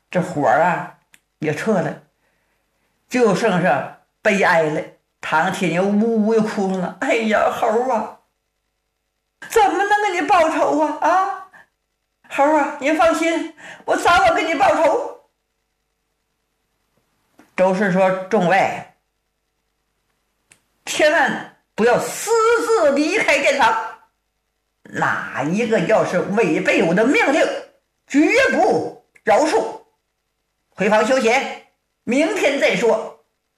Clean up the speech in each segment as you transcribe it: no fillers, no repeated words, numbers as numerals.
这火啊也撤了，就剩下悲哀了。唐铁牛呜呜又哭了，哎呀，猴啊，怎么能给你报仇啊？啊，猴啊，你放心，我早晚给你报仇。周氏说：“众位，千万不要私自离开殿堂，哪一个要是违背我的命令，绝不饶恕。回房休息，明天再说。”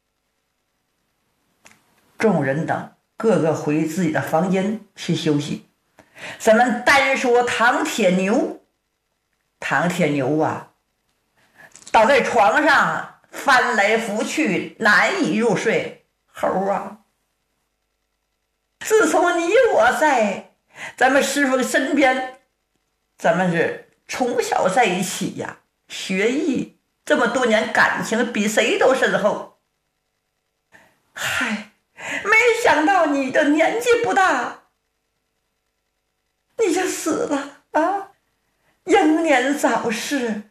众人等个个回自己的房间去休息。咱们单说唐铁牛。唐铁牛啊，倒在床上翻来覆去，难以入睡。猴啊，自从你我在咱们师傅身边，咱们是从小在一起呀，学艺这么多年，感情比谁都深厚。嗨，没想到你的年纪不大，你就死了啊！英年早逝。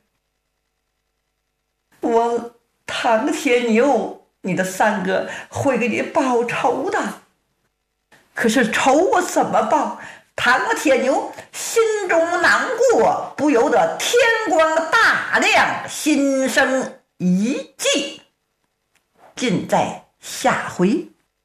我唐铁牛，你的三哥会给你报仇的。可是仇我怎么报？唐铁牛心中难过，不由得天光大亮，心生一计。尽在下回。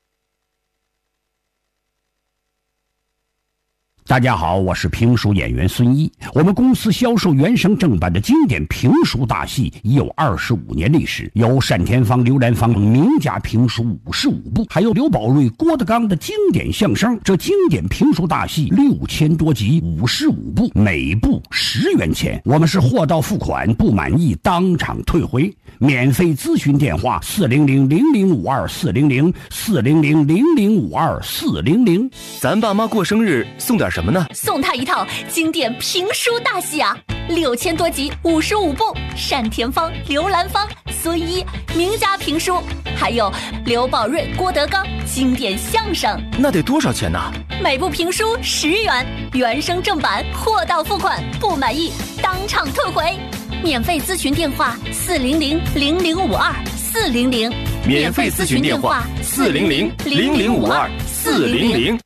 大家好，我是评书演员孙一。我们公司销售原声正版的经典评书大戏已有25年历史，有单田芳、刘兰芳名家评书55部，还有刘宝瑞、郭德纲的经典相声。这经典评书大戏6000多集，55部，每部10元钱。我们是货到付款，不满意当场退回。免费咨询电话400-0052-400，400-0052-400。 咱爸妈过生日送点什么呢？ 送他一套经典评书大戏啊，6000多集，55部，单田芳、刘兰芳、孙一名家评书，还有刘宝瑞、郭德纲经典相声。 那得多少钱呢？ 每部评书10元，原声正版，货到付款，不满意当场退回。免费咨询电话400-0052-400， 免费咨询电话400-0052-400。